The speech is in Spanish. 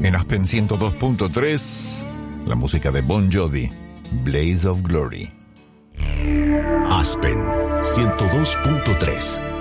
En Aspen 102.3, la música de Bon Jovi, Blaze of Glory. Aspen 102.3.